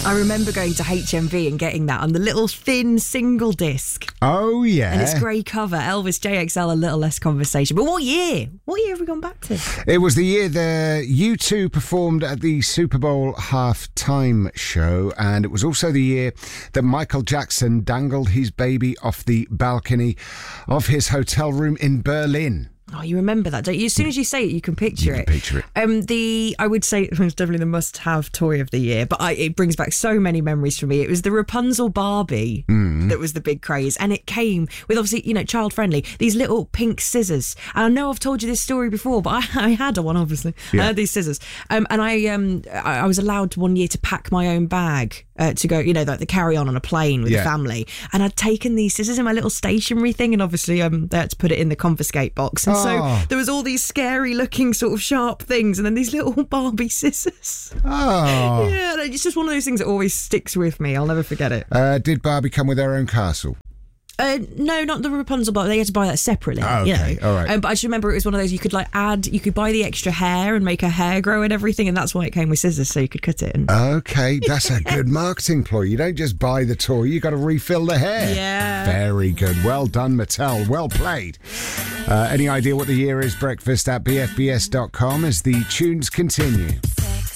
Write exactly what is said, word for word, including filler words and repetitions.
I remember going to H M V and getting that on the little thin single disc. Oh, yeah. And its grey cover, Elvis J X L, A Little Less Conversation. But what year? What year have we gone back to? It was the year the U two performed at the Super Bowl half-time show, and it was also the year that Michael Jackson dangled his baby off the balcony of his hotel room in Berlin. Oh, you remember that, don't you? As soon as you say it, you can picture You can it. picture it. Um, the I would say it was definitely the must-have toy of the year, but I, it brings back so many memories for me. It was the Rapunzel Barbie Mm. that was the big craze, and it came with, obviously, you know, child-friendly, these little pink scissors. And I know I've told you this story before, but I, I had one, obviously. Yeah. I had these scissors, um, and I um I, I was allowed one year to pack my own bag uh, to go, you know, like the carry-on on a plane with Yeah. the family, and I'd taken these scissors in my little stationery thing, and obviously um they had to put it in the confiscate box, and Oh. so there was all these scary looking sort of sharp things, and then these little Barbie scissors. Oh. Yeah, it's just one of those things that always sticks with me. I'll never forget it. Uh, did Barbie come with her own castle? Uh, no, not the Rapunzel Barbie. They had to buy that separately. Oh, you okay, know? all right. Um, but I just remember it was one of those you could like add, you could buy the extra hair and make her hair grow and everything, and that's why it came with scissors, so you could cut it. And Okay, that's a good marketing ploy. You don't just buy the toy, you got to refill the hair. Yeah. Very good. Well done, Mattel. Well played. Uh, any idea what the year is? Breakfast at b f b s dot com as the tunes continue.